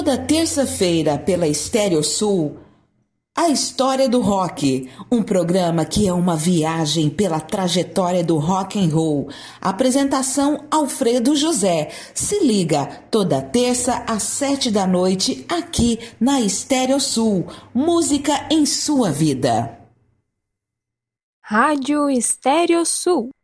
Toda terça-feira pela Estéreo Sul, A História do Rock, um programa que é uma viagem pela trajetória do rock and roll. Apresentação Alfredo José. Se liga, toda terça às 7 da noite, aqui na Estéreo Sul. Música em sua vida. Rádio Estéreo Sul.